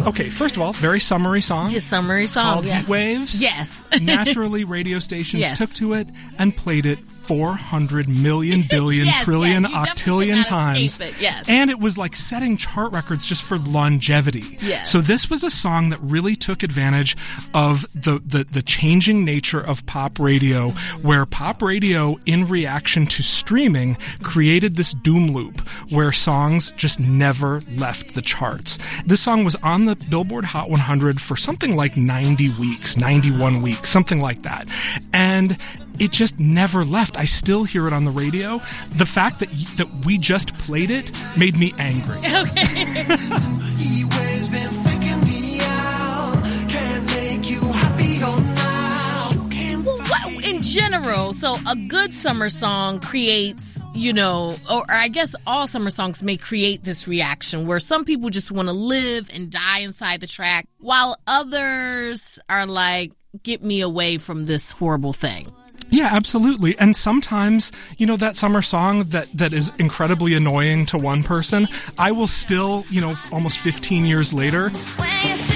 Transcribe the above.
Okay, first of all, very summery song. Just summery song, called yes. Heat Waves. Yes. Naturally, radio stations took to it and played it 400 million, billion, trillion, octillion times. And it was like setting chart records just for longevity. Yes. So this was a song that really took advantage of the changing nature of pop radio, where pop radio, in reaction to streaming, created this doom loop where songs just never left the charts. This song was on the Billboard Hot 100 for something like 90 weeks, 91 weeks, something like that. And it just never left. I still hear it on the radio. The fact that we just played it made me angry. In general, so a good summer song creates, or I guess all summer songs may create this reaction where some people just want to live and die inside the track, while others are like, get me away from this horrible thing. Yeah, absolutely. And sometimes, that summer song that is incredibly annoying to one person, I will still, almost 15 years later,